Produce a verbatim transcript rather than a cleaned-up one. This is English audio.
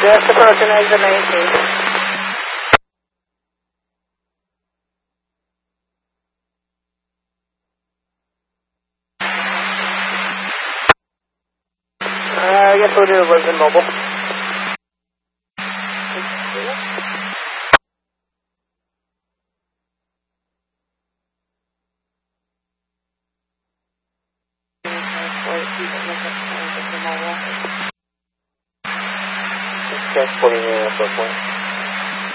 Just approaching exit nineteen. Uh, yes, we'll do Lisbon Mobile. Transporting you at that point.